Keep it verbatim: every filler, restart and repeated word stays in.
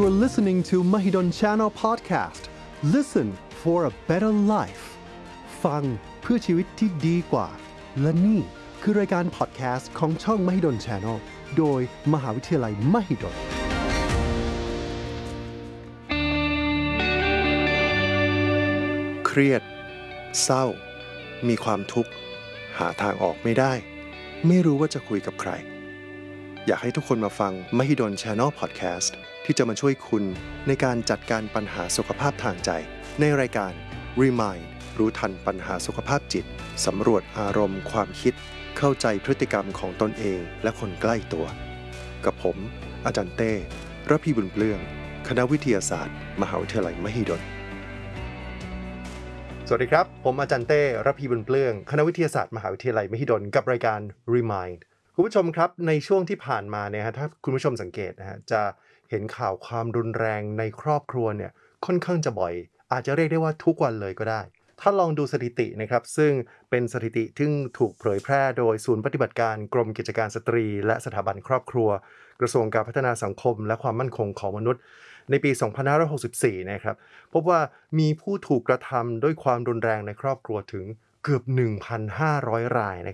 You're listening to Mahidol Channel Podcast. Listen for a better life. ฟังเพื่อชีวิตที่ดีกว่าและนี่คือรายการพอดแคสต์ของช่อง Mahidol Channel โดยมหาวิทยาลัย Mahidolเครียดเศร้ามีความทุกข์หาทางออกไม่ได้ไม่รู้ว่าจะคุยกับใครอยากให้ทุกคนมาฟัง Mahidol Channel Podcast ที่จะมาช่วยคุณในการจัดการปัญหาสุขภาพทางใจในรายการ Remind รู้ทันปัญหาสุขภาพจิตสำรวจอารมณ์ความคิดเข้าใจพฤติกรรมของตนเองและคนใกล้ตัวกับผมอาจารย์เต้ระพีบุญเปลื้องคณะวิทยาศาสตร์มหาวิทยาลัย Mahidolสวัสดีครับผมอาจารย์เต้ระพีบุญเปลื้องคณะวิทยาศาสตร์มหาวิทยาลัย Mahidol กับรายการ Remind คุณผู้ชมครับในช่วงที่ผ่านมาเนี่ยฮะถ้าคุณผู้ชมสังเกตนะฮะจะเห็นข่าวความรุนแรงในครอบครัวเนี่ยค่อนข้างจะบ่อยอาจจะเรียกได้ว่าทุกวันเลยก็ได้ถ้าลองดูสถิตินะครับซึ่งเป็นสถิติที่ถูกเผยแพร่โดยศูนย์ปฏิบัติการกรมกิจการสตรีและสถาบันครอบครัวกระทรวงการพัฒนาสังคมและความมั่นคงของมนุษย์ในปีสองพันห้าร้อยหกสิบสี่นะครับพบว่ามีผู้ถูกกระทำด้วยความรุนแรงในครอบครัวถึงเกือบ หนึ่งพันห้าร้อย รายนะ